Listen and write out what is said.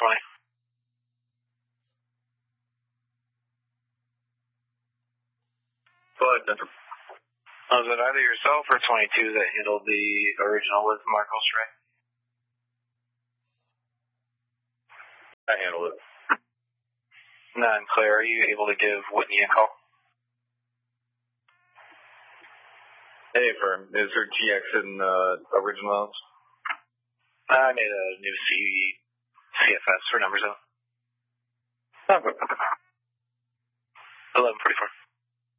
420. Go ahead, Central. Was it either yourself or 22 that handled the original with Marco Stray? I handled it. None. Claire, are you able to give Whitney a call? Hey, firm. Is her TX in original notes? I made a new CFS for number 7. Okay. 1144.